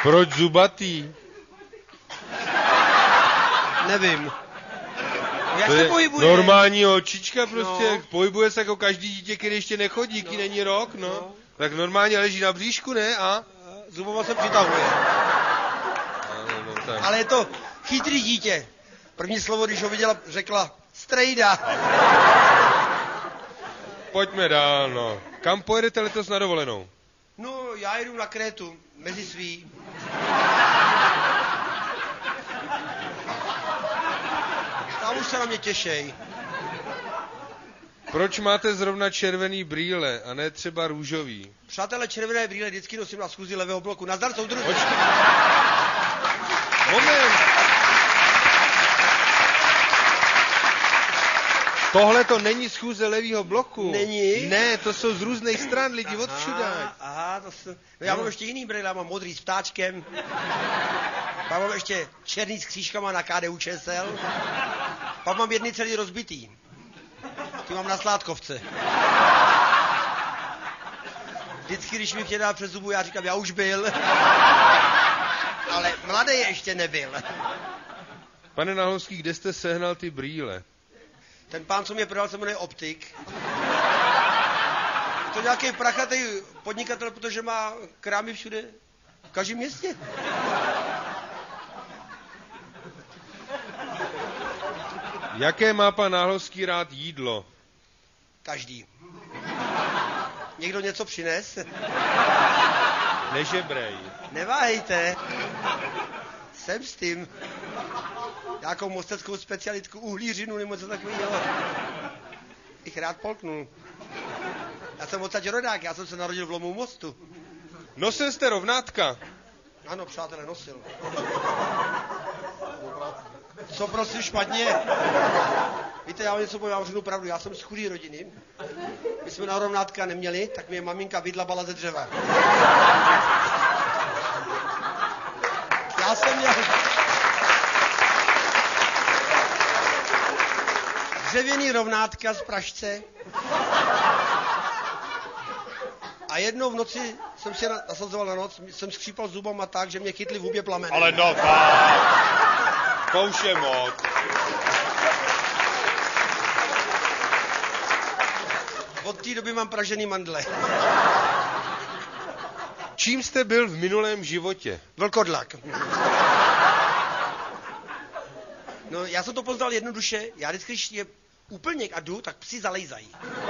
Proč zubatý? Nevím. Jak To se je pohybuje? normální očička prostě, No. pohybuje se jako každý dítě, který ještě nechodí, který není rok, no. Tak normálně leží na bříšku, ne? A? Zubama se přitahuje. No, tak. Ale je to chytrý dítě. První slovo, když ho viděla, řekla strejda. Pojďme dál, no. Kam pojedete letos na dovolenou? No, já jedu na Krétu, mezi svý. Tam už se na mě těšej. Proč máte zrovna červený brýle a ne třeba růžový? Přátelé, červené brýle vždycky nosím na schůzi levého bloku. Nazdar, soudruzi. Počkej. Moment. Tohle to není schůze levýho bloku. Není? Ne, to jsou z různých stran lidi odvšude. Aha, to jsou... No já mám ještě jiný brýle, já mám modrý s ptáčkem. Pak mám ještě černý s křížkama na KDU ČSL. Pak mám jedny celý rozbitý. Ty mám na Sládkovce. Vždycky, když mi dá přes zubu, já říkám, já už byl. Ale mladý ještě nebyl. Pane Nahlowský, kde jste sehnal ty brýle? Ten pán, co mě prodal, se jmenuje Optik. To nějaký prachatý podnikatel, protože má krámy všude, v každém městě. Jaké má pan Náhlovský rád jídlo? Každý. Někdo něco přines? Nežebrej. Neváhejte. Jsem s tím. Nějakou mosteckou specialitku, uhlířinu nebo něco takového. Ich rád polknul. Já jsem odsaď rodák, já jsem se narodil v Lomu Mostu. Nosil jste rovnátka? Ano, přátelé, nosil. Co prosím špatně? Víte, já vám něco povím, já vám řeknu pravdu, já jsem z chudé rodiny. My jsme na rovnátka neměli, tak mě maminka vydlabala ze dřeva. Já jsem měl dřevěný rovnátka z Pražce. A jednou v noci jsem si nasazoval na noc, jsem skřípal zubama tak, že mě chytli v hubě plameny. Ale no, to už je moc. Od té doby mám pražený mandle. Čím jste byl v minulém životě? Vlkodlak. No, já jsem to poznal jednoduše. Já vždycky, když je úplněk a jdu, tak psi zalejzají.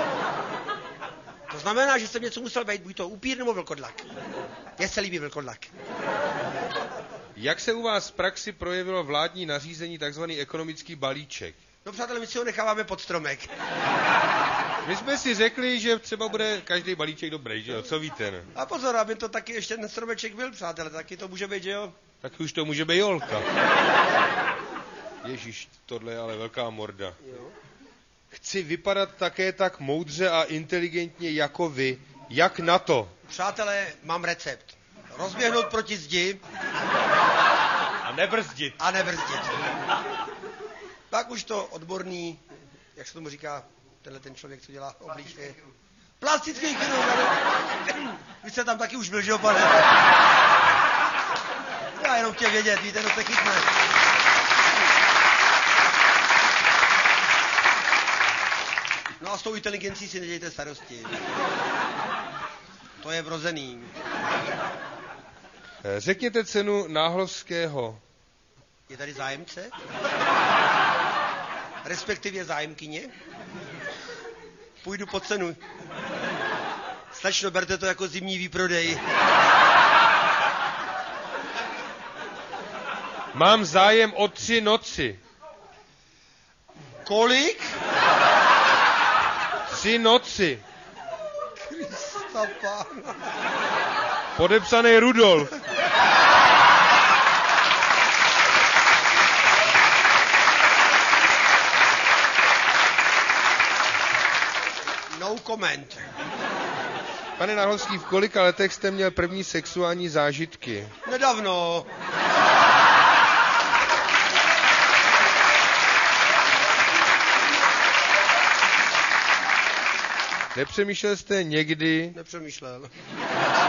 To znamená, že jsem něco musel být, buď to upír nebo vlkodlak. Mně se líbí vlkodlak. Jak se u vás v praxi projevilo vládní nařízení tzv. Ekonomický balíček? No přátelé, my si ho necháváme pod stromek. My jsme si řekli, že třeba bude každý balíček dobrý, že jo? Co víte, ne? A pozor, aby to taky ještě ten stromeček byl, přátelé, taky to může být, že jo? Tak už to může být jolka. Ježíš, tohle je ale velká morda. Jo. Chci vypadat také tak moudře a inteligentně jako vy. Jak na to? Přátelé, mám recept. Rozběhnout proti zdi A nebrzdit. a nebrzdit. Pak už to odborný, jak se tomu říká, tenhle ten člověk, co dělá obličeje. Plastický chirurg. Vy jste tam taky už byl, že jo, pane? Já jenom chtěl vědět, víte, no se chytne. No a s tou inteligencí si nedějte starosti. To je vrozený. Řekněte cenu Náhlovského. Je tady zájemce? Respektive zájemkyně? Půjdu po cenu. Slečno, berte to jako zimní výprodej. Mám zájem o 3 noci. Kolik? 3 noci. Krista pána. Podepsaný Rudolf. No comment. Pane Náhlovský, v kolika letech jste měl první sexuální zážitky? Nedávno. Nepřemýšlel jste někdy, Nepřemýšlel.